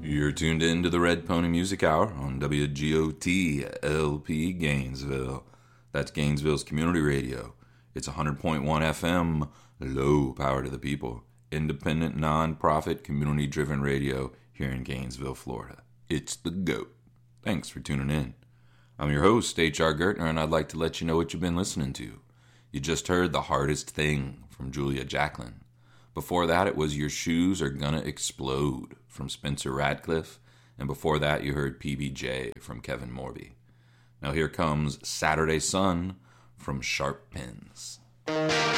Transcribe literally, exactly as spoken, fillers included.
You're tuned in to the Red Pony Music Hour on W G O T L P Gainesville. That's Gainesville's community radio. It's one hundred point one F M, low power to the people. Independent, non-profit, community-driven radio here in Gainesville, Florida. It's the GOAT. Thanks for tuning in. I'm your host, H R Gertner, and I'd like to let you know what you've been listening to. You just heard The Hardest Thing from Julia Jacklin. Before that, it was Your Shoes Are Gonna Explode from Spencer Radcliffe. And before that, you heard P B J from Kevin Morby. Now here comes Saturday Sun from Sharp Pens.